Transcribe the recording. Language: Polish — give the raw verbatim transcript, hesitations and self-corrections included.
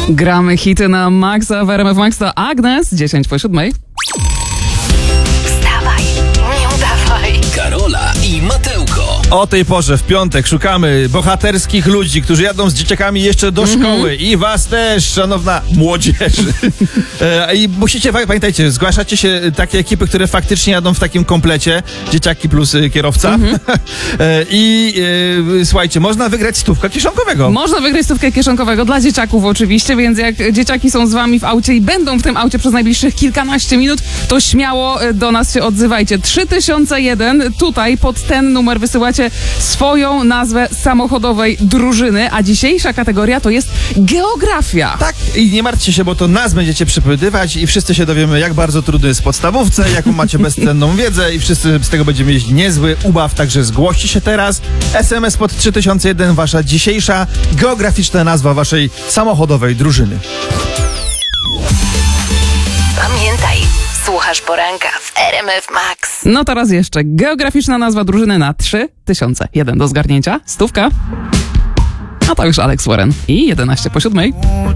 Gramy hity na Maxa w R M F Max. To Agnes, dziesięć po siódmej. Wstawaj, nie udawaj. Karola i Matełko. O tej porze w piątek szukamy bohaterskich ludzi, którzy jadą z dzieciakami jeszcze do szkoły. I was też, szanowna młodzież. e, I musicie, pamiętajcie, zgłaszacie się takie ekipy, które faktycznie jadą w takim komplecie. Dzieciaki plus y, kierowca. e, I y, słuchajcie, można wygrać stówkę kieszonkowego. Można wygrać stówkę kieszonkowego dla dzieciaków oczywiście, więc jak dzieciaki są z wami w aucie i będą w tym aucie przez najbliższych kilkanaście minut, to śmiało do nas się odzywajcie. trzy tysiące jeden, tutaj pod ten numer wysyłacie swoją nazwę samochodowej drużyny, a dzisiejsza kategoria to jest geografia. Tak, i nie martwcie się, bo to nas będziecie przypytywać i wszyscy się dowiemy, jak bardzo trudny jest w podstawówce, jaką macie bezcenną wiedzę i wszyscy z tego będziemy mieć niezły ubaw, także zgłoście się teraz. S M S pod trzy tysiące jeden, wasza dzisiejsza geograficzna nazwa waszej samochodowej drużyny. Pamiętaj, słuchasz poranka w R M F Max. No to raz jeszcze. Geograficzna nazwa drużyny na trzy tysiące jeden do zgarnięcia. Stówka. A to już Alex Warren i jedenaście po siódmej.